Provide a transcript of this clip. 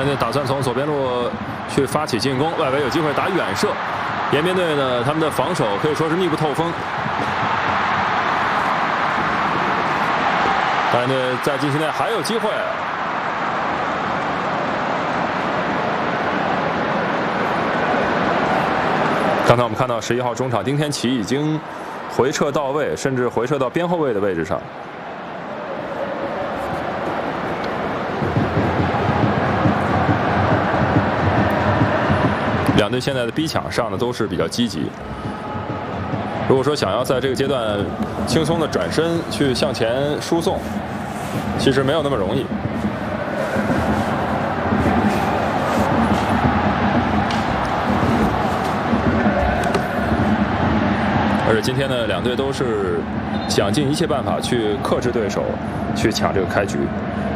队打算从左边路去发起进攻，外围有机会打远射。延边队呢，他们的防守可以说是密不透风。大连队在禁区内还有机会。刚才我们看到11号中场丁天琪已经回撤到位，甚至回撤到边后卫的位置上。两队现在的逼抢上的都是比较积极。如果说想要在这个阶段轻松的转身去向前输送，其实没有那么容易。而且今天呢，两队都是想尽一切办法去克制对手，去抢这个开局。